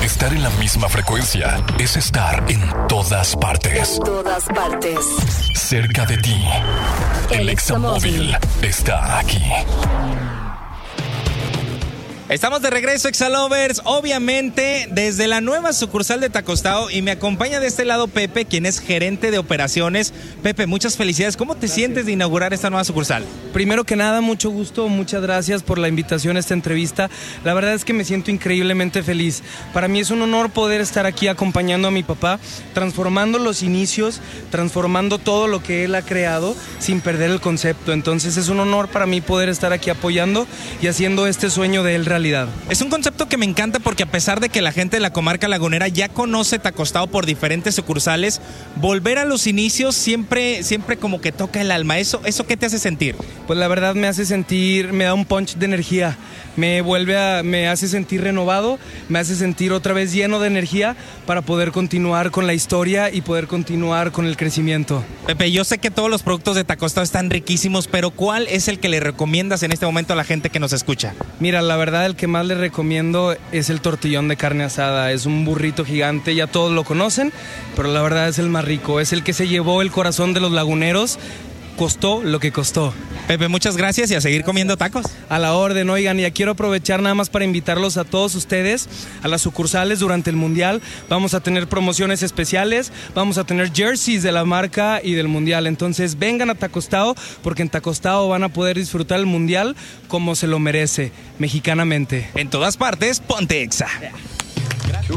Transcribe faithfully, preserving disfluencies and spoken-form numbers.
Estar en la misma frecuencia es estar en todas partes. En todas partes. Cerca de ti. El, el Examóvil está aquí. Estamos de regreso, Exalovers, obviamente desde la nueva sucursal de Tacostao, y me acompaña de este lado Pepe, quien es gerente de operaciones. Pepe, muchas felicidades. ¿Cómo te gracias. sientes de inaugurar esta nueva sucursal? Primero que nada, mucho gusto, muchas gracias por la invitación a esta entrevista. La verdad es que me siento increíblemente feliz. Para mí es un honor poder estar aquí acompañando a mi papá, transformando los inicios, transformando todo lo que él ha creado sin perder el concepto. Entonces es un honor para mí poder estar aquí apoyando y haciendo este sueño de él realidad. Es un concepto que me encanta porque a pesar de que la gente de la comarca lagunera ya conoce Tacostao por diferentes sucursales, volver a los inicios siempre, siempre como que toca el alma. ¿Eso, eso qué te hace sentir? Pues la verdad me hace sentir, me da un punch de energía, me vuelve a, me hace sentir renovado, me hace sentir otra vez lleno de energía para poder continuar con la historia y poder continuar con el crecimiento. Pepe, yo sé que todos los productos de Tacostao están riquísimos, pero ¿cuál es el que le recomiendas en este momento a la gente que nos escucha? Mira, la verdad el que más les recomiendo es el tortillón de carne asada. Es un burrito gigante, ya todos lo conocen, pero la verdad es el más rico, es el que se llevó el corazón de los laguneros. Costó lo que costó. Pepe, muchas gracias y a seguir comiendo tacos. A la orden, oigan, y ya quiero aprovechar nada más para invitarlos a todos ustedes a las sucursales durante el Mundial. Vamos a tener promociones especiales, vamos a tener jerseys de la marca y del Mundial. Entonces vengan a Tacostao, porque en Tacostao van a poder disfrutar el Mundial como se lo merece, mexicanamente. En todas partes, ponte Exa. Yeah.